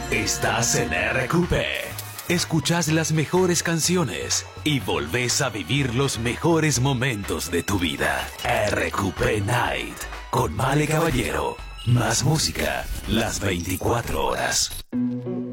Estás en RQP. Escuchás las mejores canciones y volvés a vivir los mejores momentos de tu vida. RQP Night con Male Caballero. Más música las 24 horas.